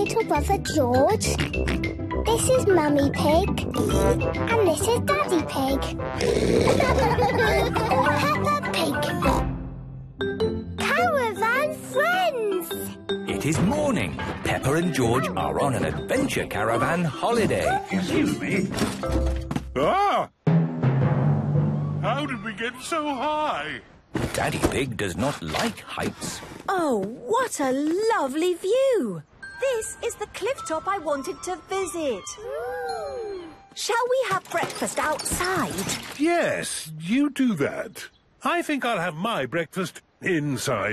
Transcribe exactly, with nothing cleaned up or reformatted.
little brother George. This is Mummy Pig. And this is Daddy Pig. Peppa Pig. Caravan friends! It is morning. Peppa and George are on an adventure caravan holiday. Excuse me. Ah! How did we get so high? Daddy Pig does not like heights. Oh, what a lovely view! This is the cliff top I wanted to visit. Mm. Shall we have breakfast outside? Yes, you do that. I think I'll have my breakfast inside.